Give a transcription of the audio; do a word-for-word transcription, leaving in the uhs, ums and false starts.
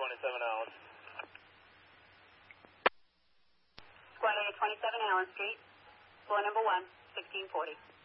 twenty-seven Allen. Squad A, twenty-seven Allen Street. Floor number one, sixteen forty.